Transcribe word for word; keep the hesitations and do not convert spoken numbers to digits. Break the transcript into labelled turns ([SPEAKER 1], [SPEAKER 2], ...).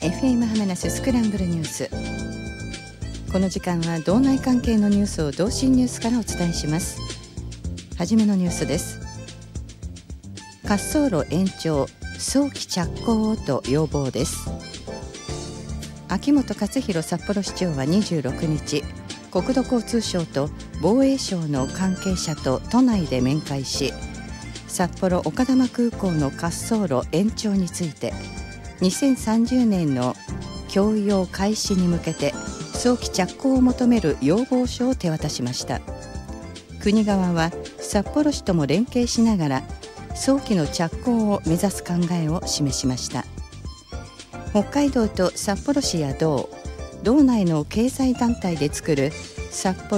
[SPEAKER 1] エフエム ハメナススクランブルニュース。この時間は道内関係のニュースを同心ニュースからお伝えします。はじめのニュースです。滑走路延長早期着工をと要望です。秋元克弘札幌市長はにじゅうろくにち、国土交通省と防衛省の関係者と都内で面会し、札幌丘珠空港の滑走路延長についてにせんさんじゅうねんの供用開始に向けて早期着工を求める要望書を手渡しました。国側は札幌市とも連携しながら早期の着工を目指す考えを示しました。北海道と札幌市や道、道内の経済団体で作る札幌